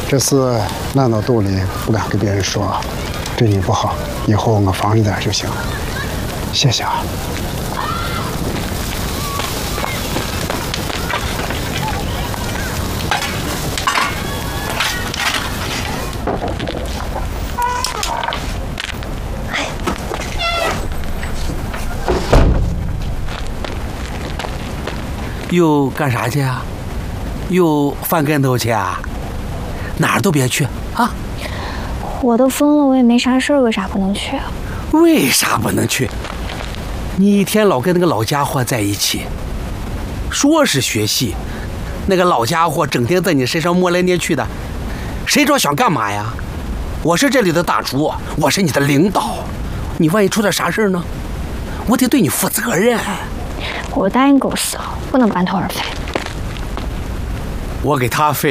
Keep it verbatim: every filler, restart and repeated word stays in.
这事烂到肚里，不敢跟别人说，对你不好。以后我防着点就行了。谢谢啊。 又干啥去啊？又翻跟头去啊？哪儿都别去啊！ 我都疯了，我也没啥事儿，为啥不能去啊？ 为啥不能去？你一天老跟那个老家伙在一起，说是学戏，那个老家伙整天在你身上摸来捏去的，谁知道想干嘛呀？我是这里的大厨，我是你的领导，你万一出点啥事儿呢？我得对你负责任。 我答应公司了，不能半途而废。 我给他废。